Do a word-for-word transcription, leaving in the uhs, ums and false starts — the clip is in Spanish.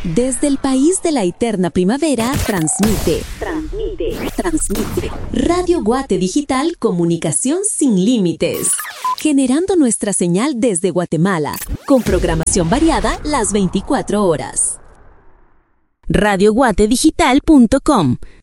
Desde el país de la eterna primavera, transmite, transmite, transmite. Radio Guate Digital, comunicación sin límites. Generando nuestra señal desde Guatemala, con programación variada las veinticuatro horas. radio guate digital punto com